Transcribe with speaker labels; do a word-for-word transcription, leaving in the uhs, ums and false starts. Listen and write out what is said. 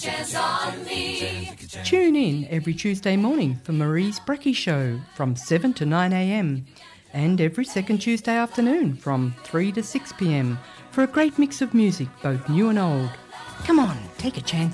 Speaker 1: Tune in every Tuesday morning for Marie's Brekkie Show from seven to nine a.m. and every second Tuesday afternoon from three to six p.m. for a great mix of music, both new and old. Come on, take a chance.